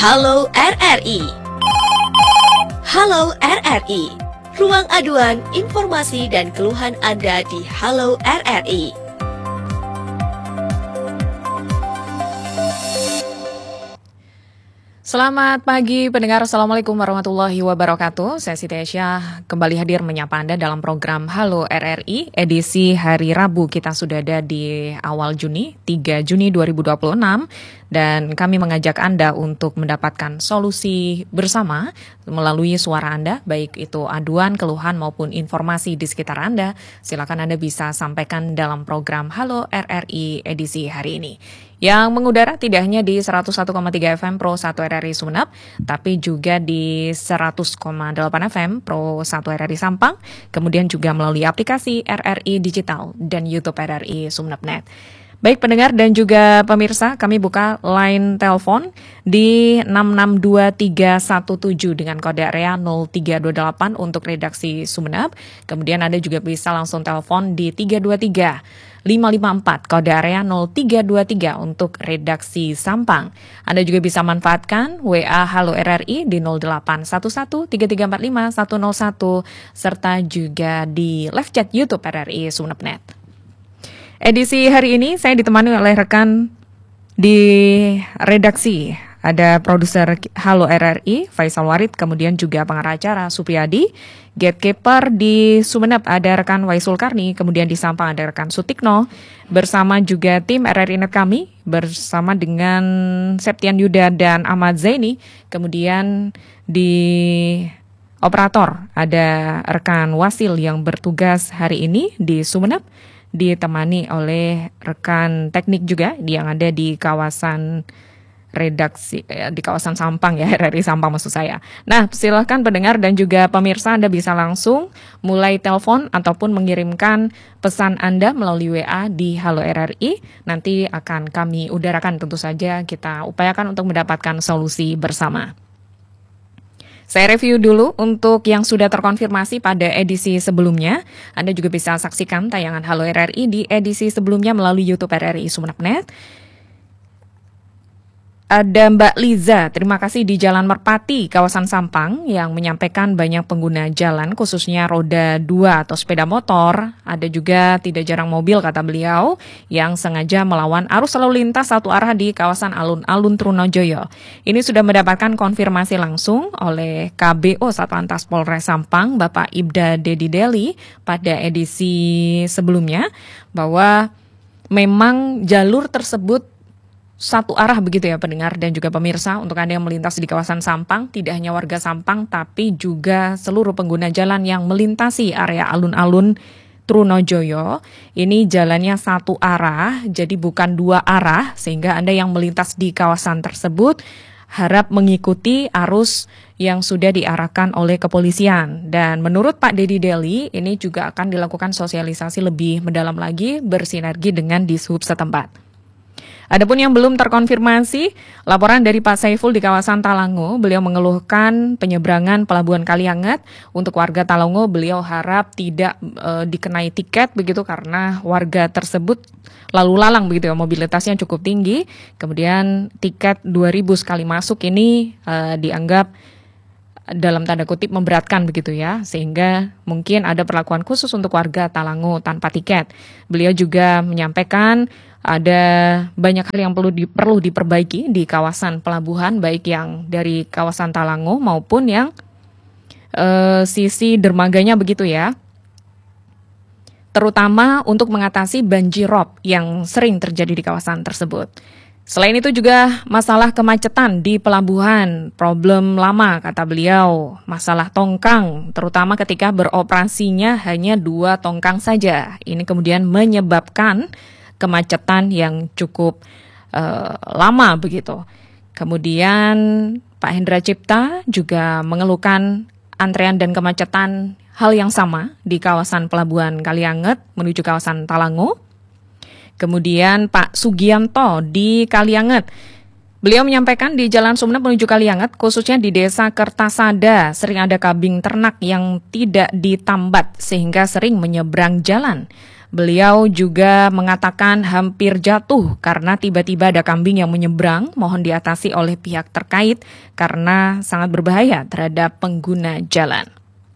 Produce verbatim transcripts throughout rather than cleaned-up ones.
Halo R R I. Halo R R I, ruang aduan, informasi dan keluhan Anda di Halo R R I. Selamat pagi pendengar, Assalamualaikum warahmatullahi wabarakatuh. Saya Siti Aisyah kembali hadir menyapa Anda dalam program Halo R R I edisi hari Rabu. Kita sudah ada di awal Juni, tiga Juni dua ribu dua puluh enam. Dan kami mengajak Anda untuk mendapatkan solusi bersama melalui suara Anda, baik itu aduan, keluhan maupun informasi di sekitar Anda. Silakan Anda bisa sampaikan dalam program Halo R R I edisi hari ini. Yang mengudara tidak hanya di seratus satu koma tiga F M Pro satu R R I Sumeneb, tapi juga di seratus koma delapan F M Pro satu R R I Sampang, kemudian juga melalui aplikasi R R I Digital dan YouTube R R I Sumeneb Net. Baik pendengar dan juga pemirsa, kami buka line telepon di enam enam dua tiga satu tujuh dengan kode area nol tiga dua delapan untuk redaksi Sumeneb. Kemudian Anda juga bisa langsung telepon di tiga dua tiga lima lima empat kode area nol tiga dua tiga untuk redaksi Sampang. Anda juga bisa manfaatkan W A Halo R R I di nol delapan satu satu tiga tiga empat lima satu nol satu serta juga di live chat YouTube R R I Sumeneb Net. Edisi hari ini saya ditemani oleh rekan di redaksi. Ada produser Halo R R I, Faisal Warid, kemudian juga pengarah acara Supriyadi. Gatekeeper di Sumeneb ada rekan Waisul Karni, kemudian di Sampang ada rekan Sutikno. Bersama juga tim R R I Net kami, bersama dengan Septian Yuda dan Ahmad Zaini. Kemudian di operator ada rekan Wasil yang bertugas hari ini di Sumeneb, ditemani oleh rekan teknik juga yang ada di kawasan redaksi, di kawasan Sampang ya, R R I Sampang maksud saya. Nah, silakan pendengar dan juga pemirsa Anda bisa langsung mulai telepon ataupun mengirimkan pesan Anda melalui W A di Halo R R I. Nanti akan kami udarakan, tentu saja kita upayakan untuk mendapatkan solusi bersama. Saya review dulu untuk yang sudah terkonfirmasi pada edisi sebelumnya. Anda juga bisa saksikan tayangan Halo R R I di edisi sebelumnya melalui YouTube R R I Sumeneb Net. Ada Mbak Liza, terima kasih di Jalan Merpati, kawasan Sampang, yang menyampaikan banyak pengguna jalan, khususnya roda dua atau sepeda motor. Ada juga tidak jarang mobil, kata beliau, yang sengaja melawan arus lalu lintas satu arah di kawasan alun-alun Trunojoyo. Ini sudah mendapatkan konfirmasi langsung oleh K B O Satlantas Polres Sampang, Bapak Ibda Dedi Deli, pada edisi sebelumnya, bahwa memang jalur tersebut satu arah begitu ya pendengar dan juga pemirsa. Untuk Anda yang melintas di kawasan Sampang, tidak hanya warga Sampang tapi juga seluruh pengguna jalan yang melintasi area alun-alun Trunojoyo. Ini jalannya satu arah, jadi bukan dua arah, sehingga Anda yang melintas di kawasan tersebut harap mengikuti arus yang sudah diarahkan oleh kepolisian. Dan menurut Pak Dedi Deli, ini juga akan dilakukan sosialisasi lebih mendalam lagi bersinergi dengan Dishub setempat. Adapun yang belum terkonfirmasi, laporan dari Pak Saiful di kawasan Talango, beliau mengeluhkan penyeberangan Pelabuhan Kalianget. Untuk warga Talango, beliau harap tidak e, dikenai tiket begitu karena warga tersebut lalu lalang begitu ya, mobilitasnya cukup tinggi. Kemudian tiket dua ribu sekali masuk ini e, dianggap dalam tanda kutip memberatkan begitu ya, sehingga mungkin ada perlakuan khusus untuk warga Talango tanpa tiket. Beliau juga menyampaikan ada banyak hal yang perlu di, perlu diperbaiki di kawasan pelabuhan, baik yang dari kawasan Talango maupun yang e, sisi dermaganya begitu ya. Terutama untuk mengatasi banjirop yang sering terjadi di kawasan tersebut. Selain itu juga masalah kemacetan di pelabuhan, problem lama kata beliau, masalah tongkang, terutama ketika beroperasinya hanya dua tongkang saja. Ini kemudian menyebabkan kemacetan yang cukup uh, lama begitu. Kemudian Pak Hendra Cipta juga mengeluhkan antrean dan kemacetan hal yang sama di kawasan Pelabuhan Kalianget menuju kawasan Talango. Kemudian Pak Sugianto di Kalianget, beliau menyampaikan di Jalan Sumeneb menuju Kalianget, khususnya di Desa Kertasada, sering ada kambing ternak yang tidak ditambat sehingga sering menyeberang jalan. Beliau juga mengatakan hampir jatuh karena tiba-tiba ada kambing yang menyeberang, mohon diatasi oleh pihak terkait karena sangat berbahaya terhadap pengguna jalan.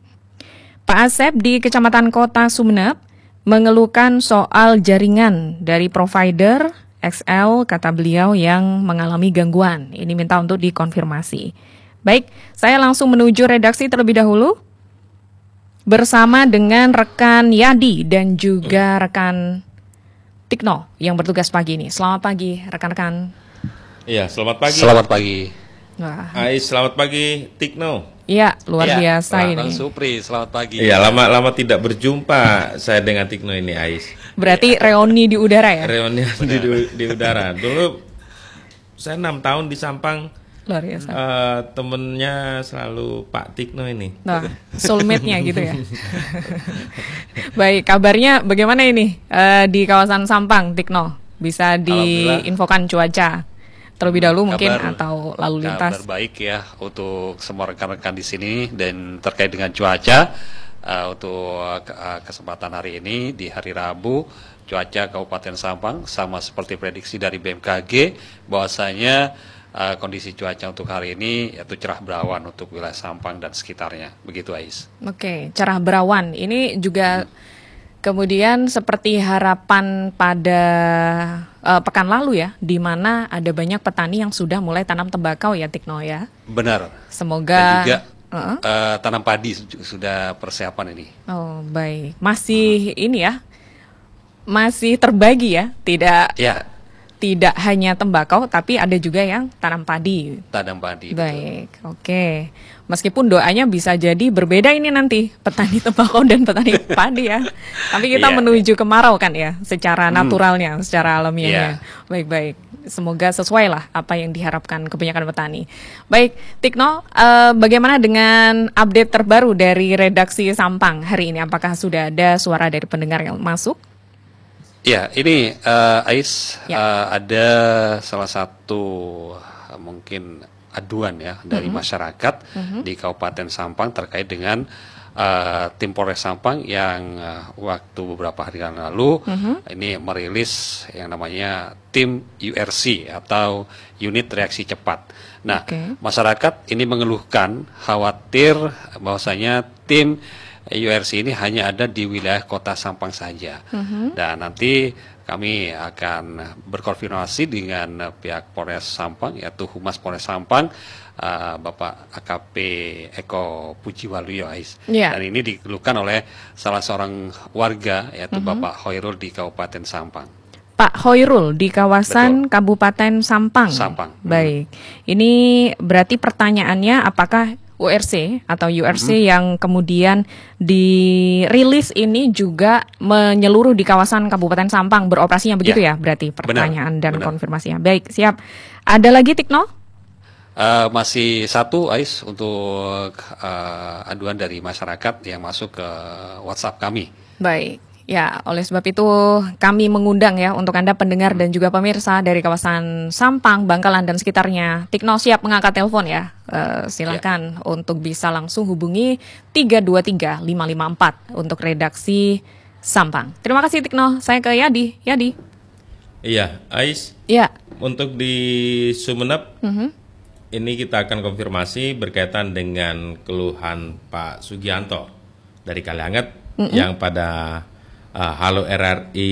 Pak Asep di Kecamatan Kota Sumeneb mengeluhkan soal jaringan dari provider X L, kata beliau, yang mengalami gangguan. Ini minta untuk dikonfirmasi. Baik, saya langsung menuju redaksi terlebih dahulu bersama dengan rekan Yadi dan juga rekan Tikno yang bertugas pagi ini. Selamat pagi rekan-rekan. Iya, selamat pagi. Selamat pagi. Wah. Ais, selamat pagi Tikno. Iya, luar ya, biasa ini. Bang Supri, selamat pagi. Iya, lama-lama tidak berjumpa saya dengan Tikno ini, Ais. Berarti reuni di udara ya? Reuni di, di udara. Dulu saya enam tahun di Sampang. Luar biasa. Uh, temennya selalu Pak Tikno ini. Nah, soulmate-nya gitu ya. Baik, kabarnya bagaimana ini uh, di kawasan Sampang, Tikno? Bisa diinfokan cuaca terlebih dahulu mungkin kabar, atau lalu lintas. Kabar baik ya untuk semua rekan-rekan di sini, dan terkait dengan cuaca uh, untuk uh, kesempatan hari ini di hari Rabu, cuaca Kabupaten Sampang sama seperti prediksi dari B M K G bahwasanya uh, kondisi cuaca untuk hari ini yaitu cerah berawan untuk wilayah Sampang dan sekitarnya. Begitu, Ais. Oke, cerah berawan. Ini juga hmm. Kemudian seperti harapan pada uh, pekan lalu ya, di mana ada banyak petani yang sudah mulai tanam tembakau ya, Tikno ya. Benar. Semoga. Dan juga uh-uh. uh, tanam padi sudah persiapan ini. Oh baik, masih hmm. ini ya, masih terbagi ya, tidak. Ya. Tidak hanya tembakau, tapi ada juga yang tanam padi. Tanam padi. Baik, betul. Oke. Meskipun doanya bisa jadi berbeda ini nanti, petani tembakau dan petani padi ya. Tapi kita yeah. menuju kemarau kan ya, secara hmm. naturalnya, secara alamiahnya. Yeah. Baik-baik. Semoga sesuai lah apa yang diharapkan kebanyakan petani. Baik, Tikno, uh, bagaimana dengan update terbaru dari redaksi Sampang hari ini? Apakah sudah ada suara dari pendengar yang masuk? Ya, ini uh, Ais, ya. uh, ada salah satu uh, mungkin aduan ya dari mm-hmm. masyarakat mm-hmm. di Kabupaten Sampang terkait dengan uh, tim Polres Sampang yang uh, waktu beberapa hari yang lalu mm-hmm. ini merilis yang namanya tim U R C atau Unit Reaksi Cepat. Nah, okay. masyarakat ini mengeluhkan khawatir bahwasanya tim U R C ini hanya ada di wilayah kota Sampang saja. Uh-huh. Dan nanti kami akan berkonfirmasi dengan pihak Polres Sampang, yaitu Humas Polres Sampang, uh, Bapak A K P Eko Pujiwaluyo, Ais. Yeah. Dan ini dikeluhkan oleh salah seorang warga, yaitu uh-huh. Bapak Hoirul di Kabupaten Sampang. Pak Hoirul di kawasan Betul. Kabupaten Sampang. Sampang. Baik. Hmm. Ini berarti pertanyaannya apakah U R C atau U R C mm-hmm. yang kemudian dirilis ini juga menyeluruh di kawasan Kabupaten Sampang beroperasinya begitu ya, ya berarti pertanyaan benar, dan benar. konfirmasinya. Baik, siap. Ada lagi Tikno? Uh, masih satu, Ais, untuk uh, aduan dari masyarakat yang masuk ke WhatsApp kami. Baik. Ya, oleh sebab itu kami mengundang ya untuk Anda pendengar dan juga pemirsa dari kawasan Sampang, Bangkalan dan sekitarnya. Tikno siap mengangkat telepon ya. Uh, silakan ya. Untuk bisa langsung hubungi tiga dua tiga lima lima empat untuk redaksi Sampang. Terima kasih Tikno. Saya ke Yadi. Yadi. Iya, Ais. Iya. Untuk di Sumeneb, uh-huh. ini kita akan konfirmasi berkaitan dengan keluhan Pak Sugianto dari Kalianget uh-huh. yang pada Uh, Halo R R I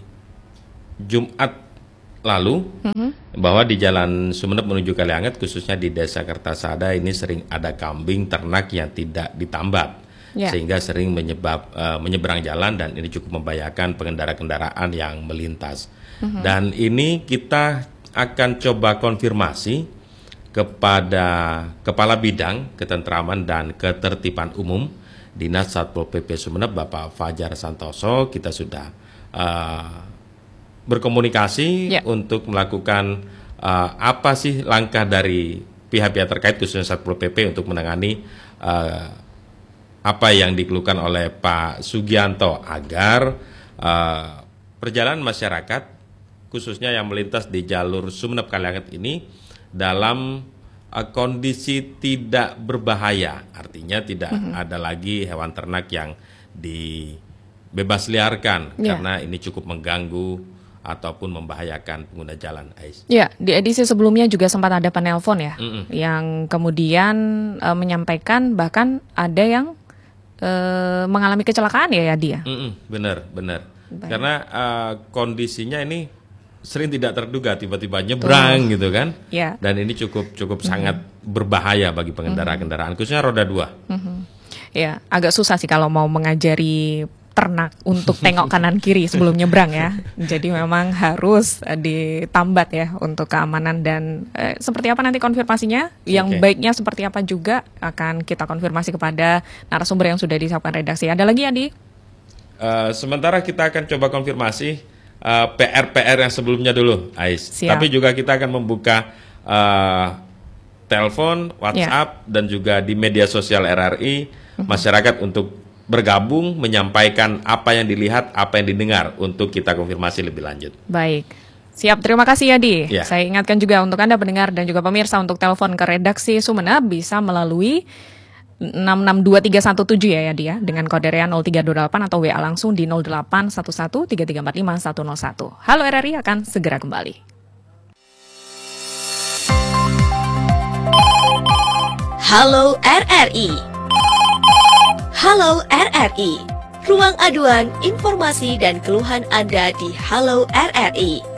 Jumat lalu mm-hmm. bahwa di Jalan Sumeneb menuju Kalianget khususnya di Desa Kertasada ini sering ada kambing ternak yang tidak ditambat yeah. sehingga sering menyebab uh, menyeberang jalan dan ini cukup membahayakan pengendara kendaraan yang melintas. Mm-hmm. Dan ini kita akan coba konfirmasi kepada Kepala Bidang Ketentraman dan Ketertiban Umum Dinas Satpol P P Sumeneb, Bapak Fajar Santoso. Kita sudah uh, berkomunikasi yeah. untuk melakukan uh, apa sih langkah dari pihak-pihak terkait khususnya Satpol P P untuk menangani uh, apa yang dikeluhkan oleh Pak Sugianto agar uh, perjalanan masyarakat khususnya yang melintas di jalur Sumeneb Kalianget ini dalam kondisi tidak berbahaya, artinya tidak mm-hmm. ada lagi hewan ternak yang di bebas liarkan ya. karena ini cukup mengganggu ataupun membahayakan pengguna jalan, Ais. Ya, di edisi sebelumnya juga sempat ada penelpon ya, Mm-mm. yang kemudian e, menyampaikan bahkan ada yang e, mengalami kecelakaan ya, Yadi ya. Mm-mm, benar, benar. Baik. Karena uh, kondisinya ini sering tidak terduga, tiba-tiba nyebrang gitu kan, ya. Dan ini cukup cukup mm-hmm. sangat berbahaya bagi pengendara kendaraan, khususnya roda dua. Mm-hmm. Ya, agak susah sih kalau mau mengajari ternak untuk tengok kanan kiri sebelum nyebrang ya. Jadi memang harus ditambat ya untuk keamanan dan eh, seperti apa nanti konfirmasinya, yang okay. baiknya seperti apa juga akan kita konfirmasi kepada narasumber yang sudah disiapkan redaksi. Ada lagi Adi? Uh, sementara kita akan coba konfirmasi uh, P R-P R yang sebelumnya dulu, Ais. Siap. Tapi juga kita akan membuka uh, telepon, WhatsApp, ya. Dan juga di media sosial R R I, uh-huh. masyarakat untuk bergabung, menyampaikan apa yang dilihat, apa yang didengar, untuk kita konfirmasi lebih lanjut. Baik. Siap, terima kasih Yadi. Ya. Saya ingatkan juga untuk Anda pendengar dan juga pemirsa untuk telepon ke redaksi Sumeneb bisa melalui enam enam dua tiga satu tujuh ya Yadi ya, dengan kode R E A nol tiga dua delapan atau W A langsung di nol delapan satu satu tiga tiga empat lima satu nol satu. Halo R R I akan segera kembali. Halo R R I. Halo R R I. Ruang aduan, informasi dan keluhan Anda di Halo R R I.